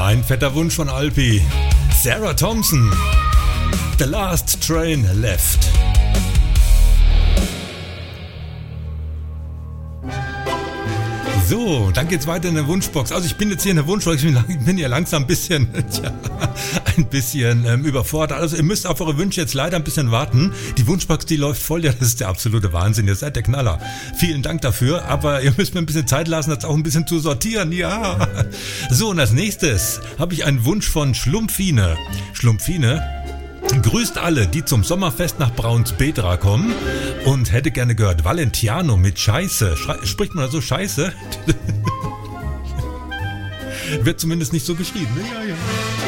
Ein fetter Wunsch von Alpi. Sarah Thompson. The Last Train Left. So, dann geht's weiter in der Wunschbox. Also ich bin jetzt hier in der Wunschbox, ich bin hier langsam ein bisschen überfordert. Also ihr müsst auf eure Wünsche jetzt leider ein bisschen warten. Die Wunschbox, die läuft voll, ja, das ist der absolute Wahnsinn. Ihr seid der Knaller. Vielen Dank dafür, aber ihr müsst mir ein bisschen Zeit lassen, das auch ein bisschen zu sortieren, ja. So, und als nächstes habe ich einen Wunsch von Schlumpfine. Schlumpfine grüßt alle, die zum Sommerfest nach Braunsbedra kommen und hätte gerne gehört Valentiano mit Scheiße. Spricht man da so Scheiße? Wird zumindest nicht so geschrieben. Ja.